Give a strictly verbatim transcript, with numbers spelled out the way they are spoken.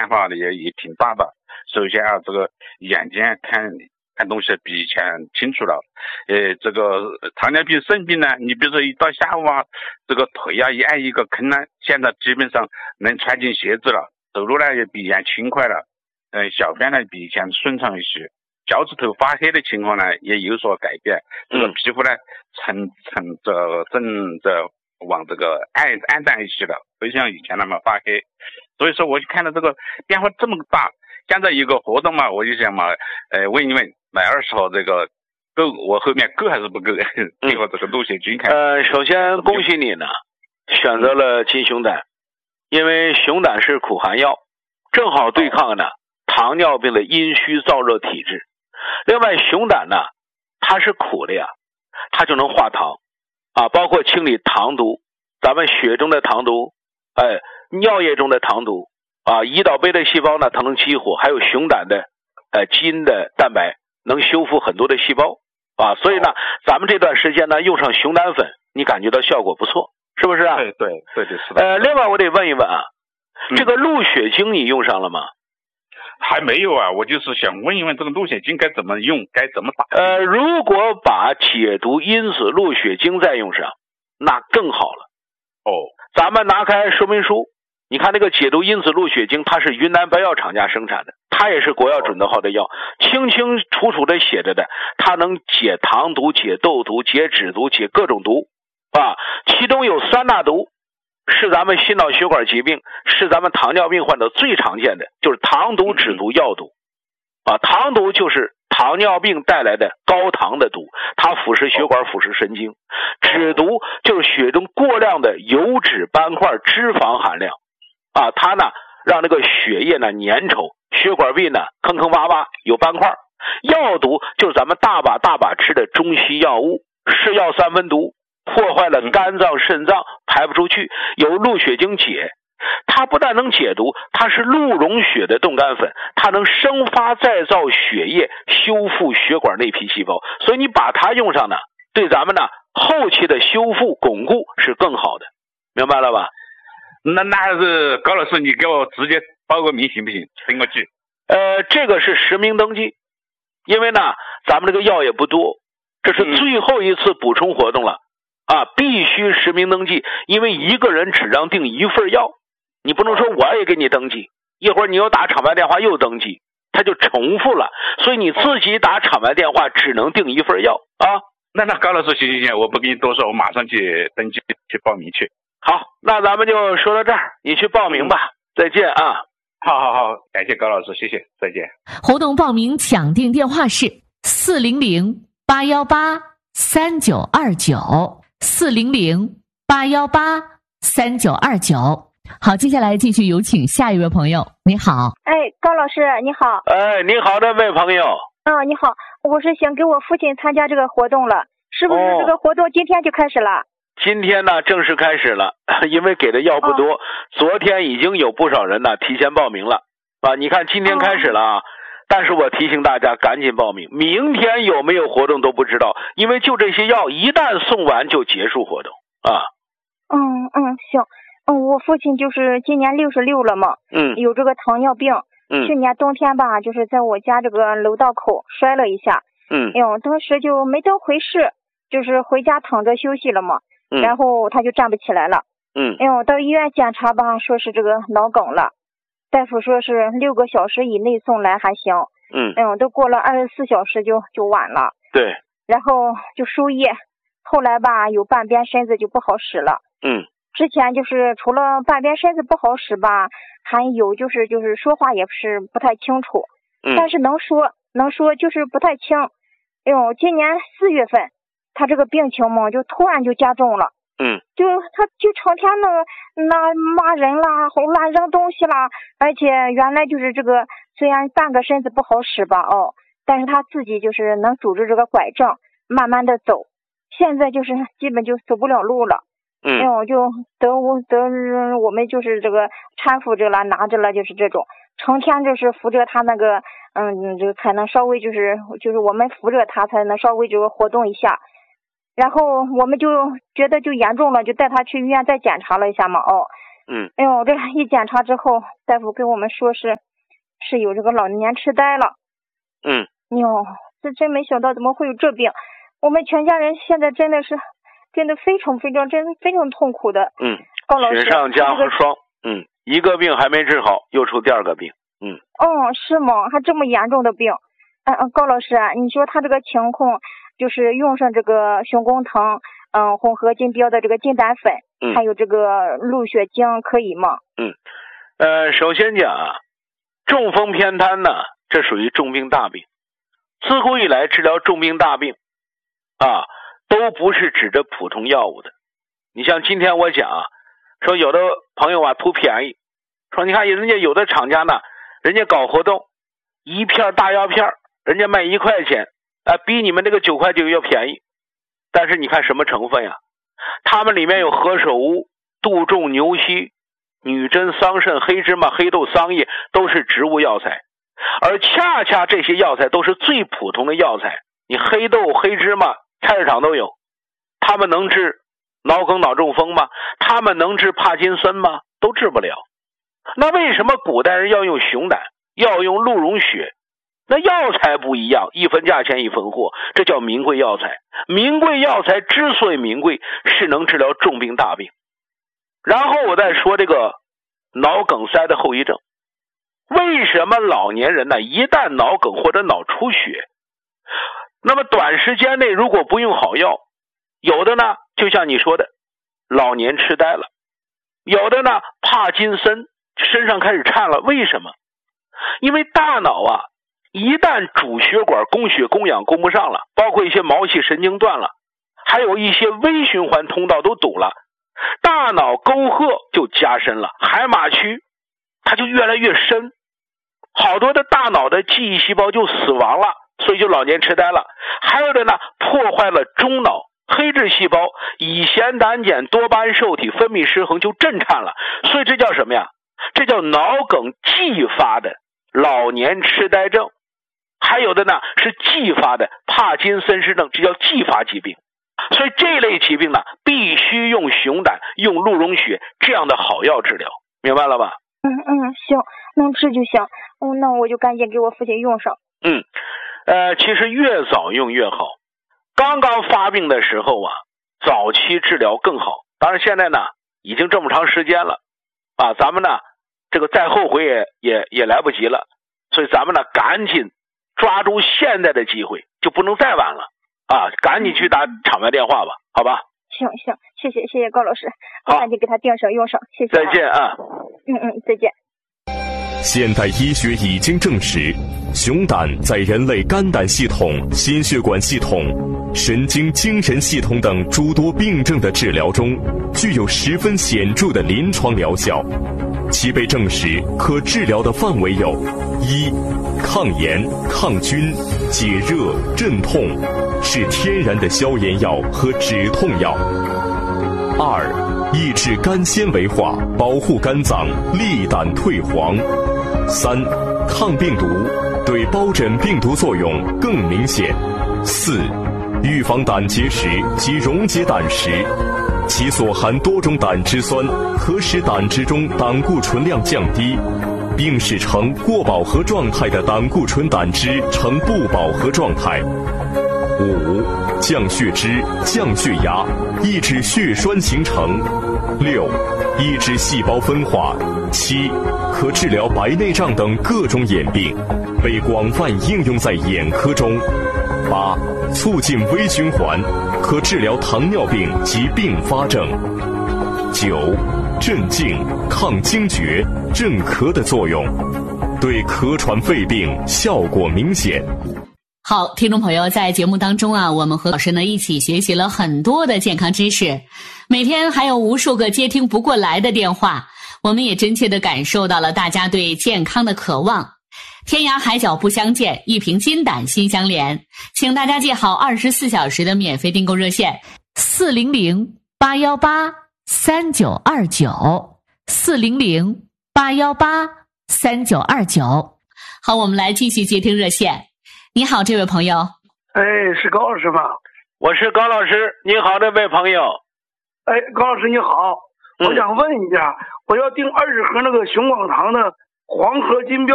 变化也也挺大的。首先啊，这个眼睛看看东西比以前清楚了。呃，这个糖尿病肾病呢，你比如说一到下午啊，这个腿啊一按一个坑呢，现在基本上能穿进鞋子了，走路呢也比以前轻快了，呃，小便呢比以前顺畅一些，脚趾头发黑的情况呢也有所改变，这个皮肤呢呈呈着正着往这个暗暗淡一些了，不像以前那么发黑。所以说我就看到这个变化这么大，现在有个活动嘛，我就想嘛，呃，问一问买二十号这个够，我后面够还是不够？最后这个陆血菌看。 呃，首先恭喜你呢，选择了金熊胆，因为熊胆是苦寒药，正好对抗呢糖尿病的阴虚燥热体质。另外，熊胆呢，它是苦的呀，它就能化糖啊，包括清理糖毒，咱们血中的糖毒，哎，尿液中的糖毒啊，胰岛贝的细胞呢，它能激活，还有熊胆的呃基因的蛋白能修复很多的细胞啊，所以呢，咱们这段时间呢用上熊胆粉，你感觉到效果不错，是不是啊？ 对对对对是的。 呃，另外我得问一问啊，这个鹿血精你用上了吗？ 还没有啊，我就是想问一问这个鹿血精该怎么用，该怎么打？ 呃，如果把解毒因子鹿血精再用上，那更好了。 哦， 咱们拿开说明书，你看那个解毒因子鹿血精，它是云南白药厂家生产的，它也是国药准字号的药，清清楚楚的写着的，它能解糖毒、解痘毒、解脂毒、解各种毒啊，其中有三大毒。是咱们心脑血管疾病，是咱们糖尿病患者最常见的，就是糖毒、脂毒、药毒啊。糖毒就是糖尿病带来的高糖的毒，它腐蚀血管、腐蚀神经；脂毒就是血中过量的油脂斑块、脂肪含量啊，它呢让那个血液呢粘稠，血管壁呢坑坑洼洼有斑块。药毒就是咱们大把大把吃的中西药物，是药三分毒。破坏了肝脏、肾脏，排不出去，由鹿血精解。它不但能解毒，它是鹿茸血的冻干粉，它能生发再造血液，修复血管内皮细胞。所以你把它用上呢，对咱们呢后期的修复巩固是更好的，明白了吧？ 那那还是高老师，你给我直接报个名行不行？登个记。 呃，这个是实名登记，因为呢，咱们这个药也不多，这是最后一次补充活动了。啊，必须实名登记，因为一个人只让订一份药，你不能说我也给你登记，一会儿你又打场外电话又登记，它就重复了，所以你自己打场外电话只能订一份药啊。 那那高老师，行行行，我不跟你多说，我马上去登记去报名去。 好，那咱们就说到这儿，你去报名吧，嗯、再见啊。 好好好，感谢高老师，谢谢，再见。 活动报名抢订电话是四零零八幺八三九二九。四零零八幺八三九二九。好，接下来继续有请下一位朋友。你好， 哎，高老师你好。 哎，你好，这位朋友。 嗯，你好，我是想给我父亲参加这个活动了，是不是这个活动今天就开始了？哦、 今天呢正式开始了，因为给的药不多，哦、昨天已经有不少人呢提前报名了啊。你看今天开始了啊。哦，但是我提醒大家赶紧报名，明天有没有活动都不知道，因为就这些药一旦送完就结束活动啊。 嗯嗯，行，嗯，我父亲就是今年六十六了嘛， 嗯， 有这个糖尿病， 嗯， 去年冬天吧，就是在我家这个楼道口摔了一下， 嗯， 哎呦，当时就没当回事，就是回家躺着休息了嘛， 嗯， 然后他就站不起来了， 嗯， 哎呦，到医院检查吧，说是这个脑梗了。大夫说是六个小时以内送来还行， 嗯， 哎呦，都过了二十四小时就就晚了， 对， 然后就输液，后来吧有半边身子就不好使了， 嗯， 之前就是除了半边身子不好使吧，还有就是就是说话也是不太清楚， 嗯， 但是能说能说就是不太清，哎呦，今年四月份他这个病情嘛就突然就加重了。 嗯， 就他就成天那那骂人啦，乱扔东西啦，而且原来就是这个虽然半个身子不好使吧哦，但是他自己就是能拄着这个拐杖慢慢的走，现在就是基本就走不了路了。 嗯， 哎呦，就得得我们就是这个搀扶着了，拿着了，就是这种成天就是扶着他那个嗯，这个才能稍微就是就是我们扶着他才能稍微这个活动一下。然后我们就觉得就严重了，就带他去医院再检查了一下嘛，哦， 嗯。 哎呦，这一检查之后，大夫给我们说是是有这个老年痴呆了。 嗯。 哟，这真没想到怎么会有这病，我们全家人现在真的是真的非常非常真非常痛苦的。 嗯。 高老师， 雪上加霜。嗯，一个病还没治好，又出第二个病。嗯。 哦，是吗？还这么严重的病？嗯、呃、嗯，高老师啊，你说他这个情况，就是用上这个熊工藤，嗯、呃，混合金标的这个金丹粉， 嗯， 还有这个鹿血精，可以吗？ 嗯，呃，首先讲啊，中风偏瘫呢，这属于重病大病。自古以来治疗重病大病啊，都不是指着普通药物的。你像今天我讲啊，说有的朋友啊图便宜，说你看人家有的厂家呢，人家搞活动，一片大药片人家卖一块钱啊，比你们这个九块九要便宜。但是你看什么成分呀？它们里面有何首乌、杜仲、牛膝、女贞、桑葚、黑芝麻、黑豆、桑叶，都是植物药材。而恰恰这些药材都是最普通的药材，你黑豆、黑芝麻菜市场都有。它们能治脑梗脑中风吗？它们能治帕金森吗？都治不了。那为什么古代人要用熊胆，要用鹿茸血？那药材不一样，一分价钱一分货，这叫名贵药材。名贵药材之所以名贵，是能治疗重病大病。然后我再说这个脑梗塞的后遗症。为什么老年人呢，一旦脑梗或者脑出血，那么短时间内如果不用好药，有的呢就像你说的老年痴呆了，有的呢帕金森，身上开始颤了。为什么？因为大脑啊一旦主血管供血供氧供不上了，包括一些毛细神经断了，还有一些微循环通道都堵了，大脑沟壑就加深了，海马区它就越来越深，好多的大脑的记忆细胞就死亡了，所以就老年痴呆了。还有的呢，破坏了中脑黑质细胞，乙酰胆碱多巴胺受体分泌失衡，就震颤了。所以这叫什么呀？这叫脑梗继发的老年痴呆症。还有的呢是继发的帕金森氏症，这叫继发疾病。所以这类疾病呢，必须用熊胆、用鹿茸血这样的好药治疗，明白了吧？ 嗯嗯，行，能治就行。嗯，那我就赶紧给我父亲用上。 嗯，呃，其实越早用越好。刚刚发病的时候啊，早期治疗更好。当然现在呢，已经这么长时间了啊，咱们呢，这个再后悔也也也来不及了。所以咱们呢，赶紧抓住现在的机会，就不能再晚了啊！赶紧去打场外电话吧，好吧？ 行行，谢谢谢谢高老师，我赶紧给他订上用上，谢谢、 啊。再见啊！ 嗯嗯，再见。 现代医学已经证实，熊胆在人类肝胆系统、心血管系统、神经精神系统等诸多病症的治疗中，具有十分显著的临床疗效。其被证实可治疗的范围有：一、抗炎、抗菌、解热、镇痛，是天然的消炎药和止痛药；二、抑制肝纤维化，保护肝脏，利胆退黄；三、抗病毒，对疱疹病毒作用更明显；四、预防胆结石及溶解胆石。其所含多种胆汁酸可使胆汁中胆固醇量降低，并使呈过饱和状态的胆固醇胆汁呈不饱和状态。五、降血脂、降血压，抑制血栓形成。六、抑制细胞分化。七、可治疗白内障等各种眼病，被广泛应用在眼科中。八、促进微循环，可治疗糖尿病及并发症。九、镇静、抗惊厥、镇咳的作用，对咳喘肺病效果明显。 好，听众朋友，在节目当中啊，我们和老师呢一起学习了很多的健康知识，每天还有无数个接听不过来的电话，我们也真切地感受到了大家对健康的渴望。天涯海角不相见，一瓶金胆心相连，请大家记好二十四小时的免费订购热线四零零八幺八三九二九四零零八幺八三九二九。好，我们来继续接听热线。你好，这位朋友。 哎，是高老师吗？ 我是高老师，你好，这位朋友。 哎，高老师你好，我想问一下， 我要订二十盒那个熊广堂的黄河金标